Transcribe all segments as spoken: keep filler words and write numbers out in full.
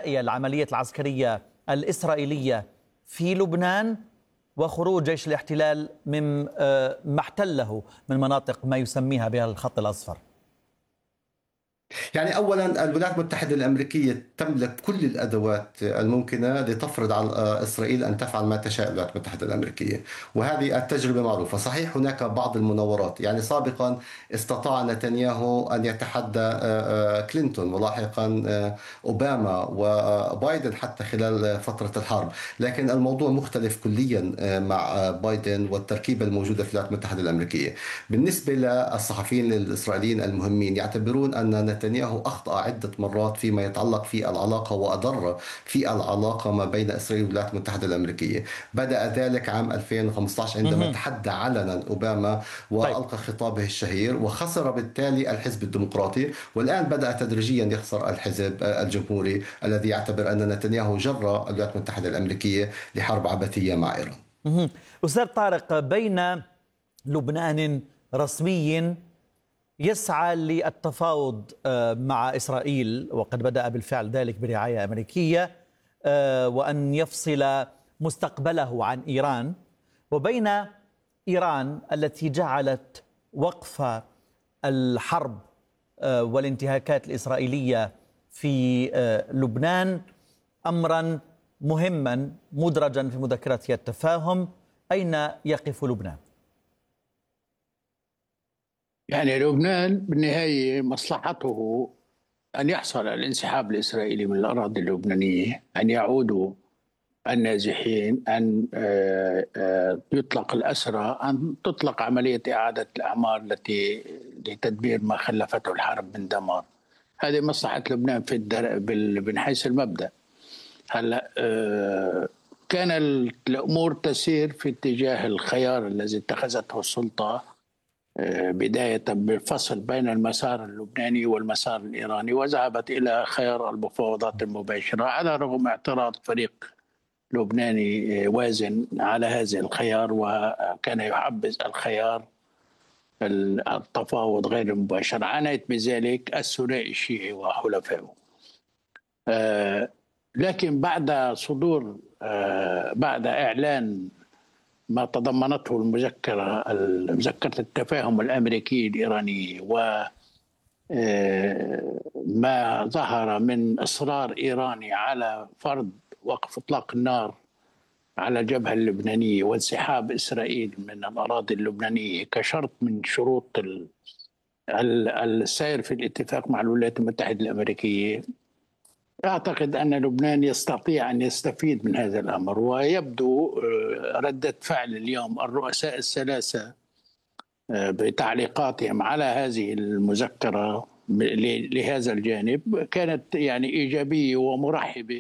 النهائية للعملية العسكرية الإسرائيلية في لبنان وخروج جيش الاحتلال من ما احتله من مناطق ما يسميها بها الخط الأصفر؟ يعني أولا الولايات المتحدة الأمريكية تملك كل الأدوات الممكنة لتفرض على إسرائيل أن تفعل ما تشاء الولايات المتحدة الأمريكية، وهذه التجربة معروفة. صحيح هناك بعض المناورات، يعني سابقا استطاع نتنياهو أن يتحدى كلينتون ولاحقا أوباما وبايدن حتى خلال فترة الحرب، لكن الموضوع مختلف كليا مع بايدن والتركيبة الموجودة في الولايات المتحدة الأمريكية. بالنسبة للصحفيين الإسرائيليين المهمين يعتبرون أن نتنياهو أخطأ عدة مرات فيما يتعلق في العلاقة وأضر في العلاقة ما بين إسرائيل والولايات المتحدة الأمريكية. بدأ ذلك عام ألفين وخمسة عشر عندما تحدى علنا أوباما وألقى خطابه الشهير وخسر بالتالي الحزب الديمقراطي، والآن بدأ تدريجيا يخسر الحزب الجمهوري الذي يعتبر أن نتنياهو جر الولايات المتحدة الأمريكية لحرب عبثية مع إيران. أستاذ طارق، بين لبنان رسمي يسعى للتفاوض مع إسرائيل وقد بدأ بالفعل ذلك برعاية أمريكية وأن يفصل مستقبله عن إيران، وبين إيران التي جعلت وقف الحرب والانتهاكات الإسرائيلية في لبنان أمرا مهما مدرجا في مذكرتها التفاهم. أين يقف لبنان؟ يعني لبنان بالنهاية مصلحته أن يحصل الانسحاب الإسرائيلي من الأراضي اللبنانية، أن يعودوا النازحين، أن يطلق الأسرى، أن تطلق عملية إعادة الأعمار التي لتدبير ما خلفته الحرب من دمار. هذه مصلحة لبنان في من حيث المبدأ. هلا كان الأمور تسير في اتجاه الخيار الذي اتخذته السلطة بداية بالفصل بين المسار اللبناني والمسار الإيراني، وذهبت إلى خيار المفاوضات المباشرة على رغم اعتراض فريق لبناني وازن على هذا الخيار، وكان يحبذ الخيار التفاوض غير المباشر. عانيت بذلك الثنائي الشيعي وحلفائه. لكن بعد صدور بعد إعلان ما تضمنته المذكرة مذكرة التفاهم الأمريكي الإيراني وما ظهر من إصرار إيراني على فرض وقف إطلاق النار على الجبهة اللبنانية وانسحاب إسرائيل من الأراضي اللبنانية كشرط من شروط السير في الاتفاق مع الولايات المتحدة الأمريكية، أعتقد أن لبنان يستطيع أن يستفيد من هذا الأمر. ويبدو ردة فعل اليوم الرؤساء الثلاثة بتعليقاتهم على هذه المذكرة لهذا الجانب كانت يعني إيجابية ومرحبة،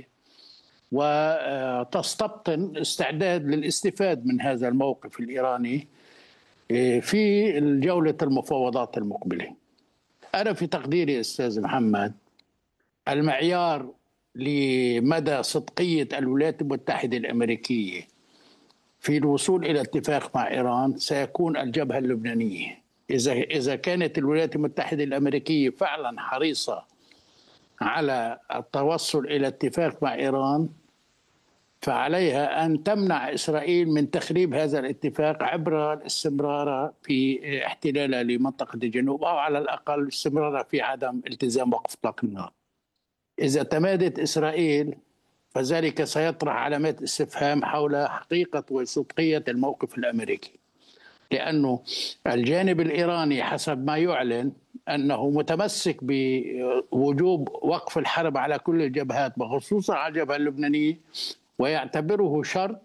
وتستبطن استعداد للاستفادة من هذا الموقف الإيراني في جولة المفاوضات المقبلة. أنا في تقديري أستاذ محمد المعيار لمدى صدقية الولايات المتحدة الأمريكية في الوصول إلى اتفاق مع إيران سيكون الجبهة اللبنانية. إذا إذا كانت الولايات المتحدة الأمريكية فعلا حريصة على التوصل إلى اتفاق مع إيران، فعليها أن تمنع إسرائيل من تخريب هذا الاتفاق عبر الاستمرار في احتلالها لمنطقة الجنوب، أو على الأقل استمرارها في عدم التزام وقف إطلاق النار. إذا تمادت إسرائيل فذلك سيطرح علامات استفهام حول حقيقة وصدقية الموقف الأمريكي، لأنه الجانب الإيراني حسب ما يعلن أنه متمسك بوجوب وقف الحرب على كل الجبهات وخصوصا على الجبهة اللبنانية، ويعتبره شرط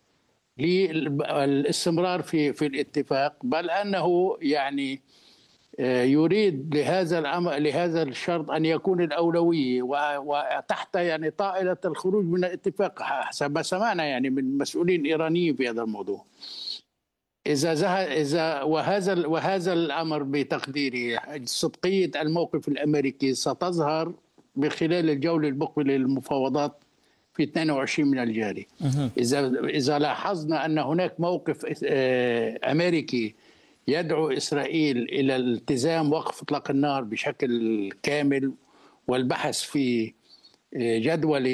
للاستمرار في في الاتفاق، بل أنه يعني يريد لهذا الأمر لهذا الشرط أن يكون الأولوية وتحت يعني طائلة الخروج من الاتفاق حسب ما سمعنا يعني من مسؤولين إيرانيين في هذا الموضوع. إذا إذا وهذا وهذا الأمر بتقديري صدقية الموقف الأمريكي ستظهر بخلال الجولة المقبلة للمفاوضات في اثنين وعشرين من الجاري. إذا إذا لاحظنا أن هناك موقف أمريكي يدعو إسرائيل إلى الالتزام وقف إطلاق النار بشكل كامل والبحث في جدول